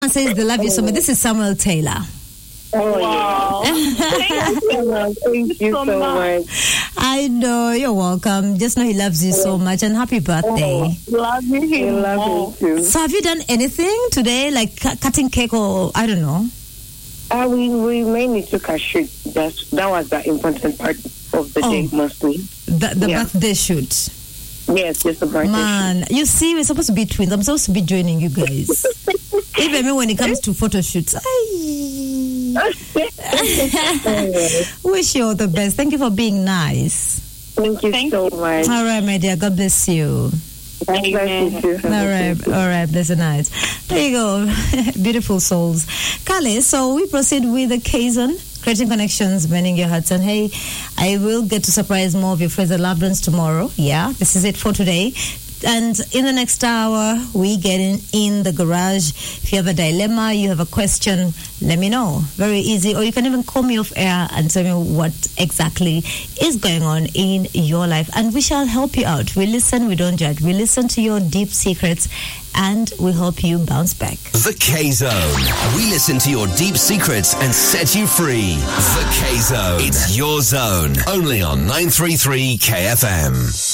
Says they love you so much. This is Samuel Taylor. Oh, wow. Thank you so much. I know, you're welcome. Just know he loves you so much and happy birthday. Love you too. So have you done anything today, like cutting cake or I don't know? We mainly took a shoot. That was the important part of the day mostly. The birthday shoot. Yes, just the birthday. Man, you see, we're supposed to be twins. I'm supposed to be joining you guys. Even when it comes to photo shoots. Wish you all the best. Thank you for being nice. Thank you so much. All right, my dear. God bless you. Amen. All right, bless the night. There you go. Beautiful souls. Kale, so we proceed with the Kazon. Creating connections, mending your hearts. And hey, I will get to surprise more of your friends and loved ones tomorrow. Yeah, this is it for today. And in the next hour, we get in the garage. If you have a dilemma, you have a question, let me know. Very easy. Or you can even call me off air and tell me what exactly is going on in your life. And we shall help you out. We listen, we don't judge. We listen to your deep secrets and we help you bounce back. The K-Zone. We listen to your deep secrets and set you free. The K-Zone. It's your zone. Only on 933 KFM.